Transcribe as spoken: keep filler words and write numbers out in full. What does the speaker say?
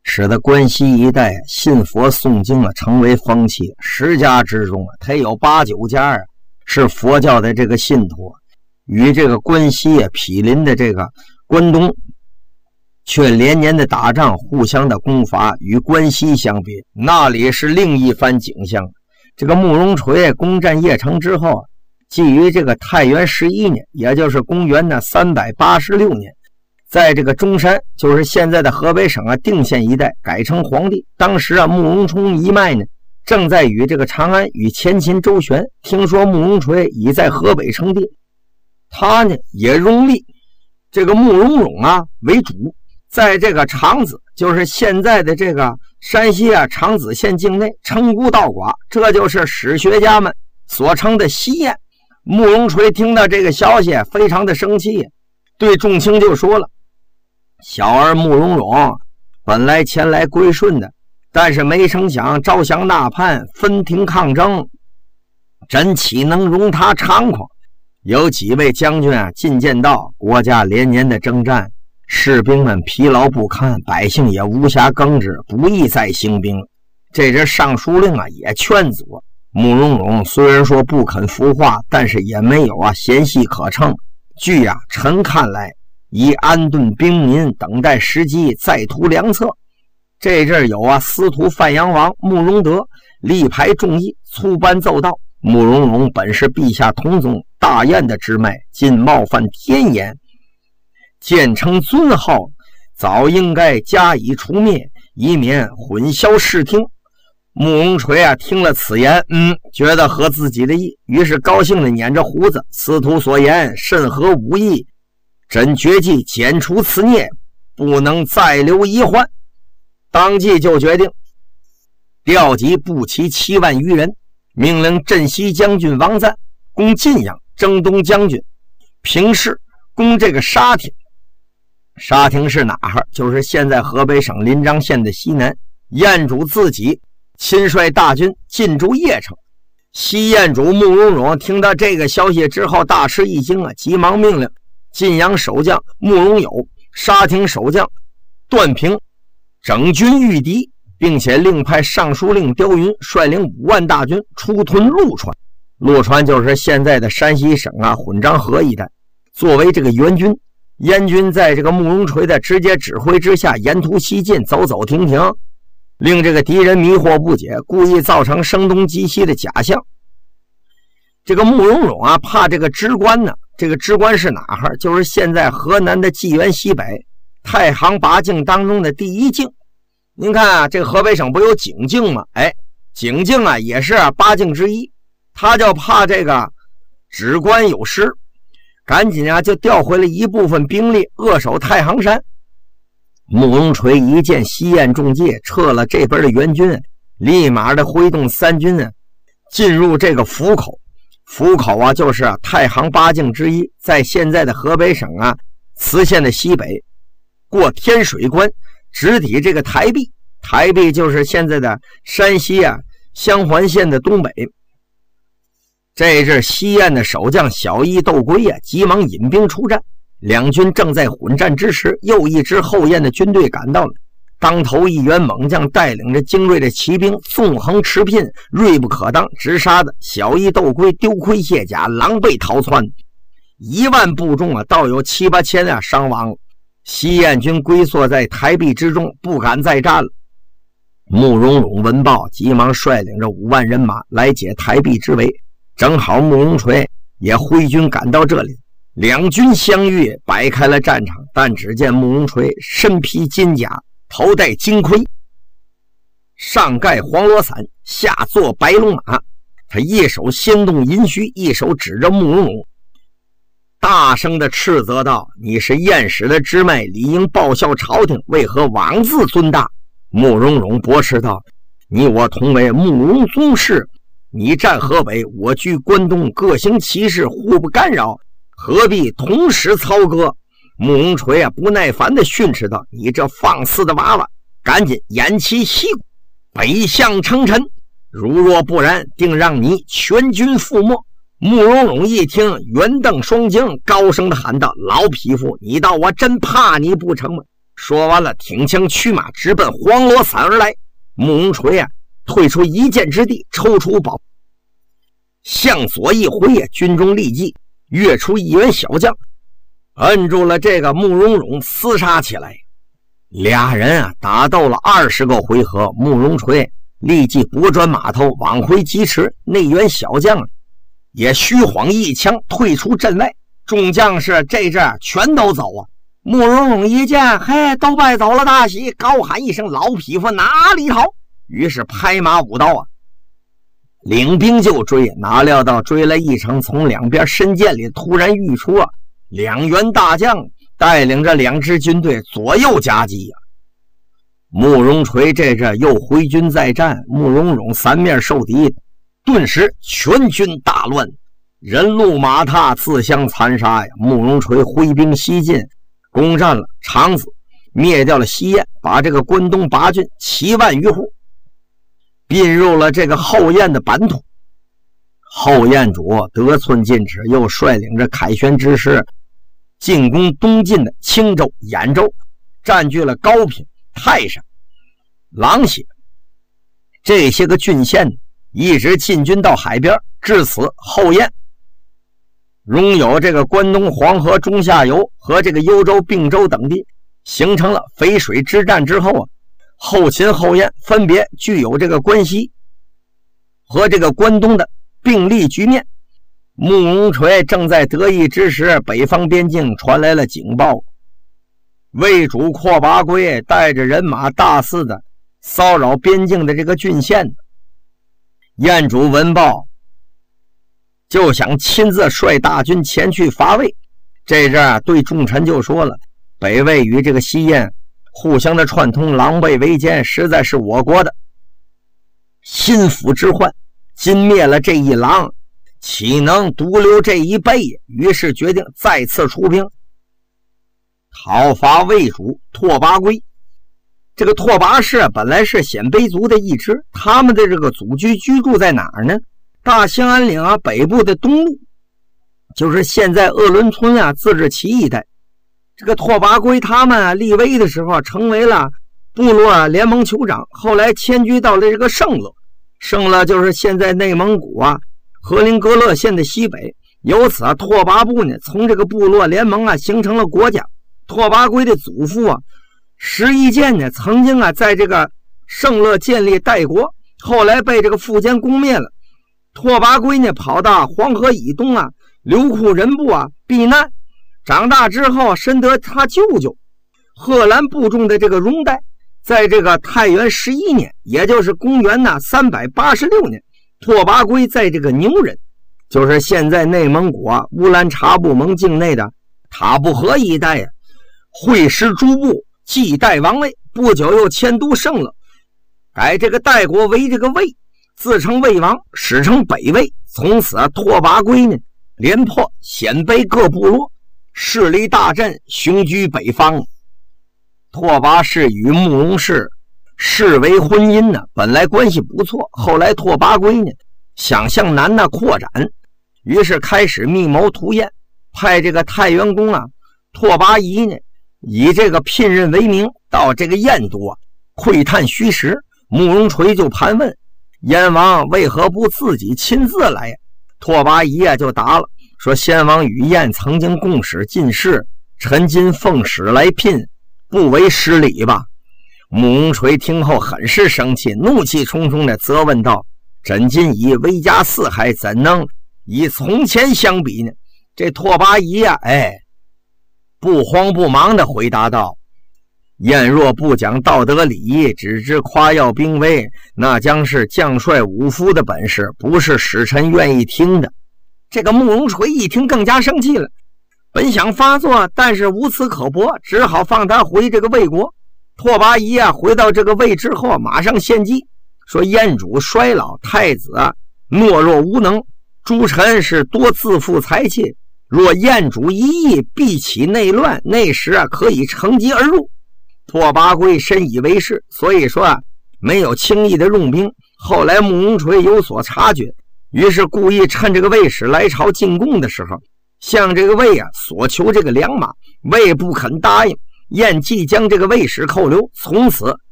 使得关西一带信佛诵经啊成为风气。十家之中啊，他有八九家啊是佛教的这个信徒，与这个关西啊毗邻的这个关东却连年的打仗，互相的攻伐。与关西相比，那里是另一番景象。这个慕容垂攻占邺城之后，基于这个太元十一年，也就是公元的三百八十六年，在这个中山，就是现在的河北省啊定县一带改称皇帝。当时啊，慕容冲一脉呢正在与这个长安与前秦周旋，听说慕容垂已在河北称帝，他呢也拥立这个慕容永啊为主，在这个长子，就是现在的这个山西啊长子县境内称孤道寡，这就是史学家们所称的西燕。慕容垂听到这个消息非常的生气，对众卿就说了：小儿慕容永本来前来归顺的，但是没成想招降纳叛，分庭抗争，朕岂能容他猖狂？有几位将军啊进谏道，国家连年的征战，士兵们疲劳不堪，百姓也无暇耕织，不宜再兴兵。这只尚书令啊也劝阻。慕容永虽然说不肯服化，但是也没有啊闲隙可乘。据啊臣看来，以安顿兵民，等待时机，再图良策。这阵有啊司徒范阳王慕容德力排众议，粗班奏道：慕容永本是陛下同宗大燕的支脉，今冒犯天颜，建成尊号，早应该加以除灭，以免混淆视听。慕容垂啊听了此言，嗯，觉得合自己的意，于是高兴地捻着胡子：司徒所言甚合吾意，朕决计剪除此孽，不能再留遗患。当即就决定调集步骑七万余人，命令镇西将军王赞攻晋阳，征东将军平氏攻这个沙亭。沙亭是哪儿？就是现在河北省临漳县的西南。燕主自己亲率大军进驻邺城。西燕主慕容永听到这个消息之后大吃一惊啊，急忙命令晋阳守将慕容友、沙亭守将段平整军御敌，并且另派尚书令刁云率领五万大军出屯陆川。陆川就是现在的山西省啊混章河一带，作为这个援军。燕军在这个慕容垂的直接指挥之下，沿途西进，走走停停，令这个敌人迷惑不解，故意造成声东击西的假象。这个慕容永啊怕这个支关呢，这个支关是哪儿？就是现在河南的济源西北太行八境当中的第一境。您看啊，这个河北省不有景境吗？哎，景境啊也是啊八境之一。他就怕这个支关有失，赶紧啊就调回了一部分兵力扼守太行山。慕容垂一见西燕中介撤了这边的援军，立马的挥动三军啊进入这个府口。府口啊就是啊太行八境之一，在现在的河北省啊磁县的西北，过天水关，直抵这个台壁。台壁就是现在的山西啊襄垣县的东北。这阵西燕的守将小义窦归啊急忙引兵出战，两军正在混战之时，又一支后燕的军队赶到了。当头一员猛将带领着精锐的骑兵纵横驰聘，锐不可当，直杀的小义窦归丢盔卸甲，狼狈逃窜。一万步众啊，倒有七八千啊伤亡。西燕军龟缩在台壁之中，不敢再战了。慕容永闻报，急忙率领着五万人马来解台壁之围。正好慕容垂也挥军赶到这里，两军相遇，摆开了战场。但只见慕容垂身披金甲，头戴金盔，上盖黄罗伞，下坐白龙马。他一手掀动银须，一手指着慕容永，大声的斥责道：你是燕使的支脉，理应报效朝廷，为何妄自尊大？慕容永驳斥道：你我同为慕容宗室，你占河北，我居关东，各行其事，互不干扰，何必同时操戈？慕容垂啊不耐烦地训斥道：你这放肆的娃娃，赶紧偃旗息鼓，北向称臣，如若不然，定让你全军覆没。慕容永一听，圆瞪双睛，高声地喊道：老匹夫，你道我真怕你不成吗？ 说完了，挺枪驱马，直奔黄罗伞而来。慕容垂啊，退出一箭之地，抽出宝，向左一挥啊，军中立即跃出一员小将，摁住了这个慕容荣，厮杀起来。俩人啊，打斗了二十个回合，慕容垂立即拨转马头往回疾驰，那员小将也虚晃一枪退出阵外。众将士这阵全都走啊！慕容荣一见，嘿，都败走了，大喜，高喊一声：“老匹夫哪里逃！”于是拍马舞刀啊，领兵就追。哪料到追来一场，从两边深涧里突然愈出啊，两员大将带领着两支军队左右夹击啊。慕容垂这阵又回军再战，慕容荣三面受敌，顿时全军大乱，人路马踏，自相残杀呀！慕容垂挥兵西进，攻占了长子，灭掉了西燕，把这个关东八郡七万余户并入了这个后燕的版图。后燕主得寸进尺，又率领着凯旋之师进攻东晋的青州、兖州，占据了高平、泰山、琅邪这些个郡县，一直进军到海边。至此，后燕拥有这个关东黄河中下游和这个幽州、并州等地，形成了淝水之战之后啊，后秦、后燕分别具有这个关西和这个关东的并立局面。慕容垂正在得意之时，北方边境传来了警报，魏主阔拔圭带着人马大肆的骚扰边境的这个郡县。燕主闻报，就想亲自率大军前去伐魏。这阵啊，对众臣就说了，北魏与这个西燕互相的串通，狼狈为奸，实在是我国的心腹之患。今灭了这一狼，岂能独留这一辈？于是决定再次出兵讨伐魏主拓跋圭。这个拓跋氏本来是鲜卑族的一支，他们的这个祖居居住在哪儿呢？大兴安岭啊北部的东路，就是现在鄂伦春啊自治旗一带。这个拓跋圭他们啊立威的时候，成为了部落联盟酋长，后来迁居到了这个盛乐。盛乐就是现在内蒙古啊和林格勒县的西北。由此啊，拓跋部呢从这个部落联盟啊形成了国家。拓跋圭的祖父啊石一建呢曾经啊在这个盛乐建立代国，后来被这个苻坚攻灭了。拓跋圭呢跑到黄河以东啊刘库人部啊避难，长大之后深得他舅舅贺兰部众的这个拥戴。在这个太元十一年，也就是公元呢三百八十六年，拓跋圭在这个牛人，就是现在内蒙古啊乌兰察布盟境内的塔布河一带啊，会师诸部，继代王位。不久又迁都盛乐，改这个代国为这个魏，自称魏王，史称北魏。从此啊，拓跋圭呢连破鲜卑各部落，势力大振，雄居北方。拓跋氏与慕容氏视为婚姻呢，本来关系不错。后来拓跋圭呢想向南呢扩展，于是开始密谋屠燕，派这个太原公啊拓跋仪呢以这个聘任为名，到这个燕都啊窥探虚实。慕容垂就盘问燕王为何不自己亲自来呀？拓跋仪啊就答了，说先王与燕曾经共使进士，臣今奉使来聘，不为失礼吧？慕容垂听后很是生气，怒气冲冲地责问道：朕今已威加四海，怎能以从前相比呢？这拓跋仪呀、啊，哎，不慌不忙地回答道：燕若不讲道德礼仪，只知夸耀兵威，那将是将帅武夫的本事，不是使臣愿意听的。这个慕容垂一听更加生气了，本想发作，但是无此可驳，只好放他回这个魏国。拓跋仪啊，回到这个魏之后，马上献计，说燕主衰老，太子啊懦弱无能，诸臣是多自负才气，若燕主一意，必起内乱，那时啊可以乘机而入。拓跋圭深以为是，所以说啊没有轻易的用兵。后来慕容垂有所察觉，于是故意趁这个魏使来朝进贡的时候，向这个魏啊所求这个良马，魏不肯答应。 燕即将这个卫士扣留，从此